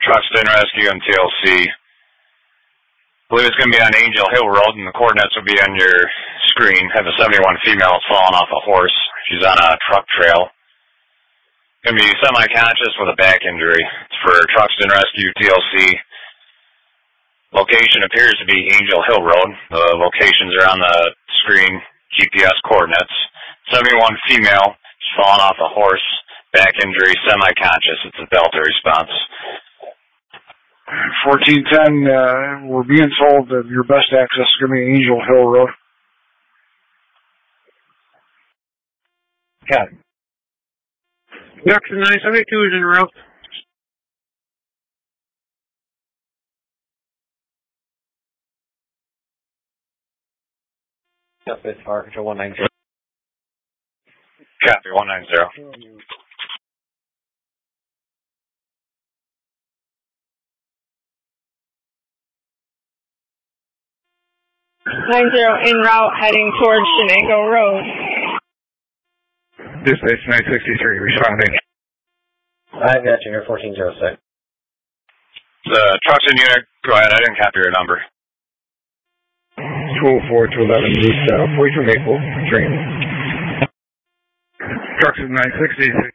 Truxton Rescue and TLC. I believe it's going to be on Angel Hill Road, and the coordinates will be on your screen. Have a 71 female fallen off a horse. She's on a truck trail. Going to be semi-conscious with a back injury. It's for Truxton Rescue, TLC. Location appears to be Angel Hill Road. The locations are on the screen, GPS coordinates. 71 female, she's fallen off a horse, back injury, semi-conscious. It's a Delta response. 1410, we're being told that your best access is going to be Angel Hill Road. Got it. Truxton 972 is en route. It's Fire Control 190. Copy, 190. 90 en route heading towards Shenango Road. Dispatch 963 responding. I got you here, 1406. The Truxton unit, go ahead, I didn't copy your number. 204 to 11 Blue South, away from Maple, train. Truxton 960.